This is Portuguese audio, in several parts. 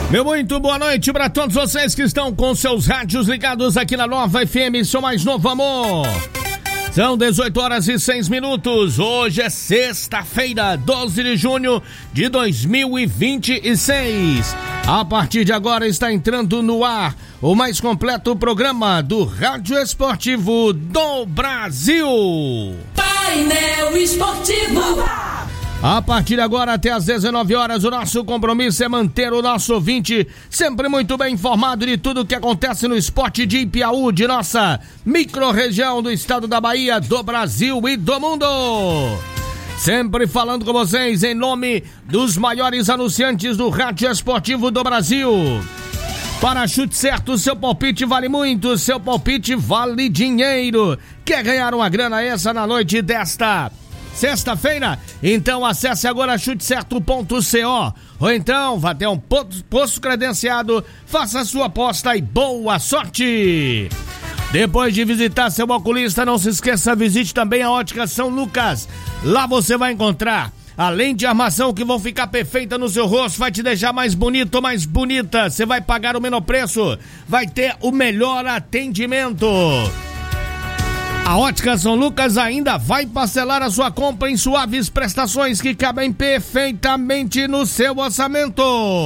Meu muito boa noite para todos vocês que estão com seus rádios ligados aqui na Nova FM, seu mais novo amor. São 18h06. Hoje é sexta-feira, 12 de junho de 2026. A partir de agora está entrando no ar o mais completo programa do Rádio Esportivo do Brasil. Painel Esportivo. A partir de agora até às 19 horas, o nosso compromisso é manter o nosso ouvinte sempre muito bem informado de tudo o que acontece no esporte de Ipiaú, de nossa micro-região do estado da Bahia, do Brasil e do mundo. Sempre falando com vocês em nome dos maiores anunciantes do Rádio Esportivo do Brasil. Para Chute Certo, seu palpite vale muito, seu palpite vale dinheiro. Quer ganhar uma grana essa na noite desta sexta-feira? Então acesse agora chutecerto.co ou então vá até um posto credenciado, faça sua aposta e boa sorte! Depois de visitar seu oculista, não se esqueça, visite também a Ótica São Lucas. Lá você vai encontrar, além de armação que vão ficar perfeita no seu rosto, vai te deixar mais bonito ou mais bonita, você vai pagar o menor preço, vai ter o melhor atendimento. A Ótica São Lucas ainda vai parcelar a sua compra em suaves prestações que cabem perfeitamente no seu orçamento.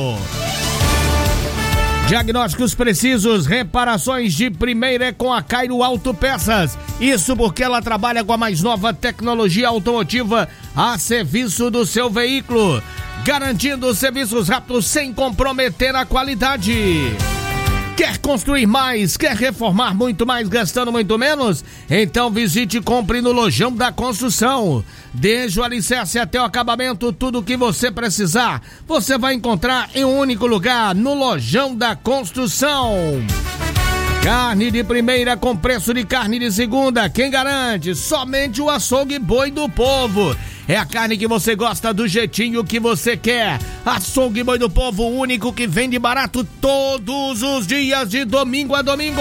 Diagnósticos precisos, reparações de primeira é com a Cairo Autopeças. Isso porque ela trabalha com a mais nova tecnologia automotiva a serviço do seu veículo, garantindo serviços rápidos sem comprometer a qualidade. Quer construir mais? Quer reformar muito mais gastando muito menos? Então visite e compre no Lojão da Construção. Desde o alicerce até o acabamento, tudo o que você precisar, você vai encontrar em um único lugar, no Lojão da Construção. Carne de primeira com preço de carne de segunda. Quem garante? Somente o Açougue Boi do Povo. É a carne que você gosta do jeitinho que você quer. Açougue Boi do Povo, o único que vende barato todos os dias de domingo a domingo.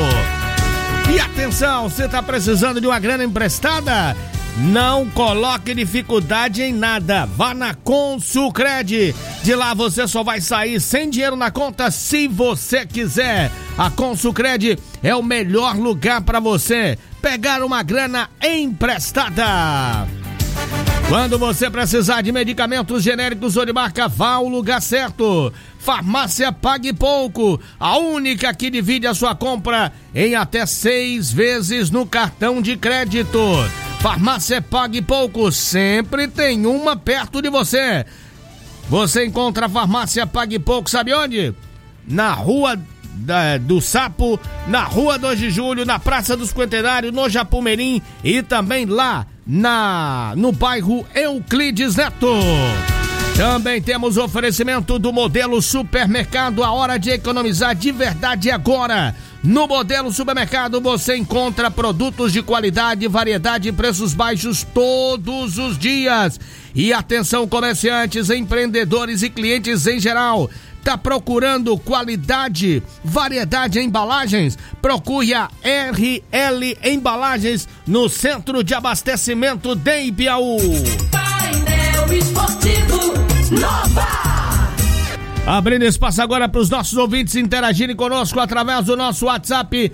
E atenção, você tá precisando de uma grana emprestada? Não coloque dificuldade em nada. Vá na Consulcred. De lá você só vai sair sem dinheiro na conta se você quiser. A Consulcred é o melhor lugar para você pegar uma grana emprestada. Quando você precisar de medicamentos genéricos ou de marca, vá ao lugar certo. Farmácia Pague Pouco, a única que divide a sua compra em até 6 vezes no cartão de crédito. Farmácia Pague Pouco, sempre tem uma perto de você. Você encontra a Farmácia Pague Pouco, sabe onde? Na Rua do Sapo, na Rua 2 de Julho, na Praça do Cinquentenário, no Japumerim e também lá no bairro Euclides Neto. Também temos oferecimento do Modelo Supermercado, a hora de economizar de verdade agora. No Modelo Supermercado você encontra produtos de qualidade, variedade e preços baixos todos os dias. E atenção, comerciantes, empreendedores e clientes em geral. Tá procurando qualidade, variedade em embalagens? Procure a RL Embalagens no Centro de Abastecimento de Ipiaú. Painel Esportivo Nova. Abrindo espaço agora para os nossos ouvintes interagirem conosco através do nosso WhatsApp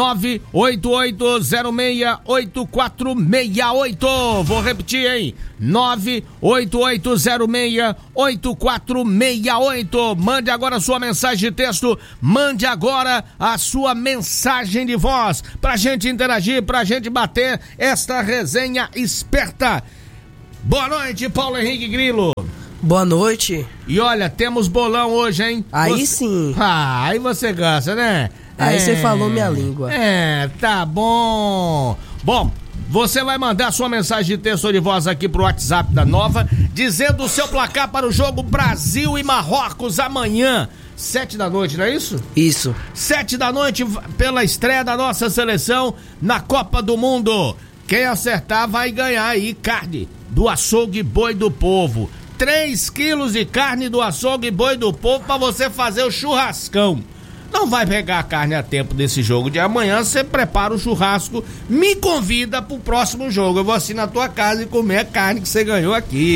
988068468. Vou repetir, hein? 988068468. Mande agora a sua mensagem de texto, mande agora a sua mensagem de voz pra gente interagir, pra gente bater esta resenha esperta. Boa noite, Paulo Henrique Grilo. Boa noite. E olha, temos bolão hoje, hein? Aí sim. Ah, aí você gosta, né? Aí você falou minha língua. Tá bom. Bom, você vai mandar sua mensagem de texto ou de voz aqui pro WhatsApp da Nova, dizendo o seu placar para o jogo Brasil e Marrocos amanhã, 7 da noite, não é isso? Isso. 7 da noite pela estreia da nossa seleção na Copa do Mundo. Quem acertar vai ganhar aí carne do Açougue Boi do Povo. 3 quilos de carne do Açougue Boi do Povo pra você fazer o churrascão. Não vai pegar a carne a tempo desse jogo de amanhã, você prepara o churrasco, me convida pro próximo jogo. Eu vou assim na tua casa e comer a carne que você ganhou aqui.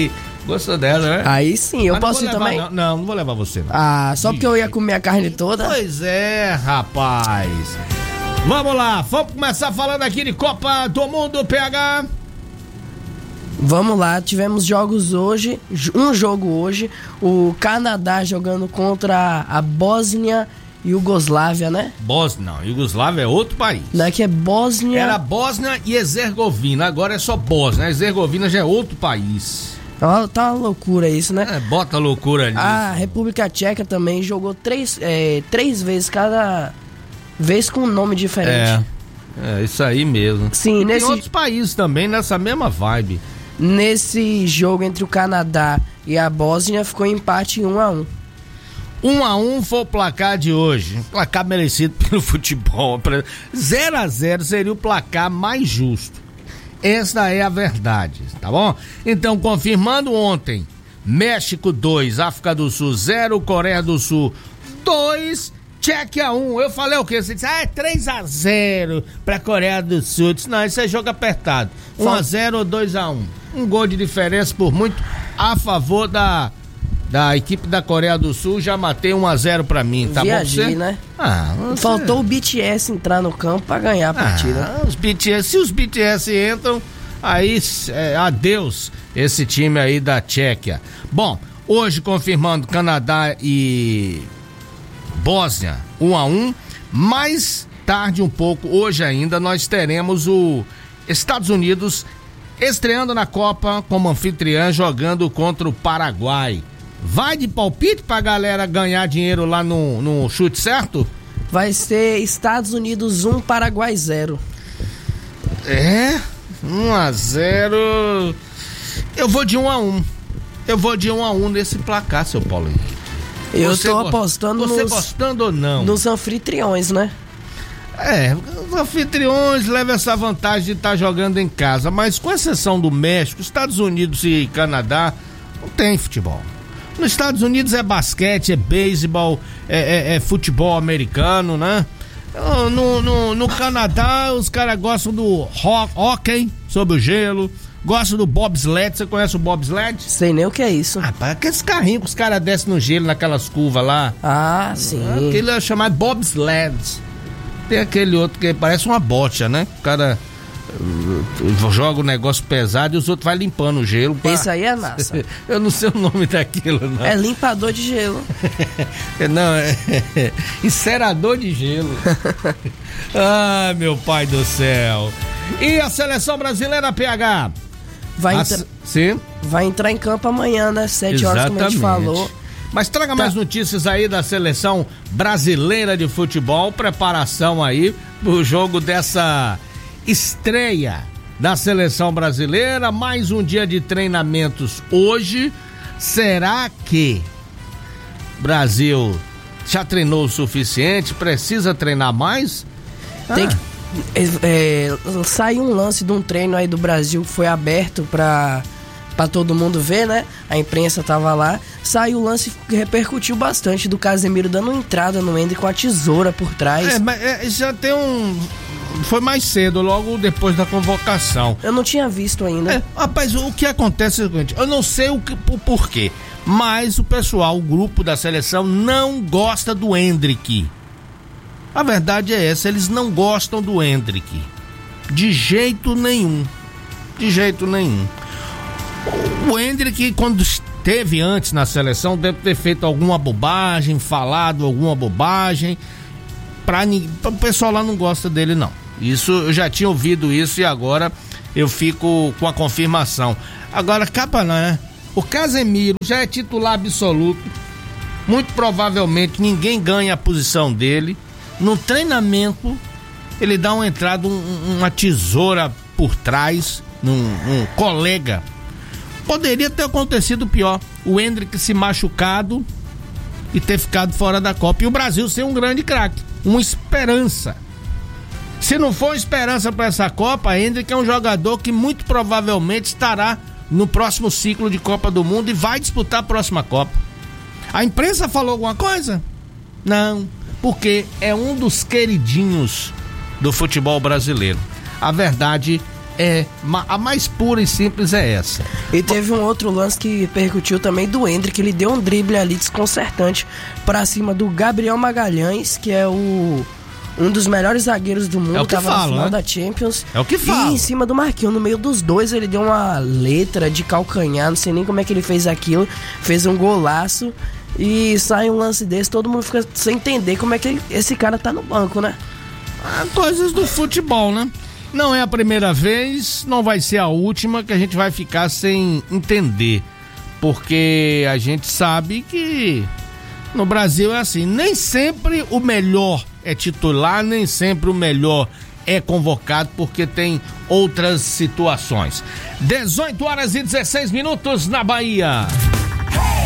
Gostou dela, né? Aí sim, eu Mas posso ir não vou levar, também? Não vou levar você, não. Ah, só porque eu ia comer a carne toda? Pois é, rapaz. Vamos lá, vamos começar falando aqui de Copa do Mundo, PH. Vamos lá, tivemos jogos hoje, um jogo hoje, o Canadá jogando contra a Bósnia e Iugoslávia, né? Não, Iugoslávia é outro país. Daqui é Bósnia... Era Bósnia e Herzegovina, agora é só Bósnia, a Herzegovina já é outro país. Tá uma loucura isso, né? Bota loucura ali. A República Tcheca também jogou três vezes, cada vez com um nome diferente. É isso aí mesmo. Sim, Tem outros países também nessa mesma vibe. Nesse jogo entre o Canadá e a Bósnia ficou empate 1-1. 1-1 foi o placar de hoje. Placar merecido pelo futebol. 0-0 seria o placar mais justo. Essa é a verdade, tá bom? Então, confirmando ontem, México 2, África do Sul 0, Coreia do Sul 2, Tchequia 1. Eu falei o quê? Você disse, é 3-0 pra Coreia do Sul. Eu disse, não, isso é jogo apertado. 1-0 ou 2-1. Um gol de diferença por muito a favor da equipe da Coreia do Sul. Já matei 1-0 pra mim, tá bom você? Né? Você... Faltou o BTS entrar no campo pra ganhar a partida. Se os BTS entram, aí adeus esse time aí da Tchequia. Bom, hoje confirmando Canadá e Bósnia 1-1, mais tarde um pouco, hoje ainda, nós teremos o Estados Unidos estreando na Copa como anfitriã, jogando contra o Paraguai. Vai de palpite pra galera ganhar dinheiro lá no chute certo? Vai ser Estados Unidos 1, Paraguai 0. 1-0. Eu vou de 1-1. Eu vou de 1-1 nesse placar, seu Paulo Henrique. Eu tô apostando Você gostando ou não? Nos anfitriões, né? Os anfitriões levam essa vantagem de estar jogando em casa, mas com exceção do México, Estados Unidos e Canadá, não tem futebol. Nos Estados Unidos é basquete, é beisebol, é futebol americano, né? No Canadá, os caras gostam do hóquei sobre o gelo, gostam do bobsled. Você conhece o bobsled? Sei nem o que é isso. Rapaz, aqueles carrinhos que os caras descem no gelo, naquelas curvas lá. Ah, sim. Aquilo é chamado bobsled. Tem aquele outro que parece uma bocha, né? O cara joga o negócio pesado e os outros vai limpando o gelo. Esse aí é massa. Eu não sei o nome daquilo, não. É limpador de gelo. Não, é encerador de gelo. Ah, meu pai do céu. E a seleção brasileira, PH? Sim? Vai entrar em campo amanhã, né? 7 horas, como a gente falou. Mas traga mais notícias aí da seleção brasileira de futebol, preparação aí pro jogo dessa estreia da seleção brasileira, mais um dia de treinamentos hoje. Será que Brasil já treinou o suficiente? Precisa treinar mais? Tem que saiu um lance de um treino aí do Brasil que foi aberto pra todo mundo ver, né? A imprensa tava lá. Saiu o lance que repercutiu bastante do Casemiro dando uma entrada no Ender com a tesoura por trás. Mas já tem foi mais cedo, logo depois da convocação. Eu não tinha visto ainda. Rapaz, o que acontece é o seguinte, eu não sei o porquê, mas o pessoal, o grupo da seleção não gosta do Endrick. A verdade é essa, eles não gostam do Endrick. De jeito nenhum. De jeito nenhum. O Endrick, quando esteve antes na seleção, deve ter feito alguma bobagem, falado alguma bobagem. O pessoal lá não gosta dele, não. Isso, eu já tinha ouvido isso e agora eu fico com a confirmação. Agora, né? O Casemiro já é titular absoluto. Muito provavelmente ninguém ganha a posição dele. No treinamento, ele dá uma entrada, uma tesoura por trás, num colega. Poderia ter acontecido pior. O Endrick se machucado e ter ficado fora da Copa. E o Brasil ser um grande craque. Uma esperança. Se não for esperança para essa Copa, Endrick é um jogador que muito provavelmente estará no próximo ciclo de Copa do Mundo e vai disputar a próxima Copa. A imprensa falou alguma coisa? Não, porque é um dos queridinhos do futebol brasileiro. A verdade A mais pura e simples é essa. E teve um outro lance que percutiu também do Endrick, ele deu um drible ali desconcertante pra cima do Gabriel Magalhães, que é um dos melhores zagueiros do mundo, tava na final da Champions. É o que fala. E em cima do Marquinhos, no meio dos dois, ele deu uma letra de calcanhar, não sei nem como é que ele fez aquilo, fez um golaço. E sai um lance desse, todo mundo fica sem entender como é que esse cara tá no banco, né? Coisas do futebol, né? Não é a primeira vez, não vai ser a última que a gente vai ficar sem entender. Porque a gente sabe que no Brasil é assim, nem sempre o melhor é titular, nem sempre o melhor é convocado, porque tem outras situações. 18 horas e 16 minutos na Bahia.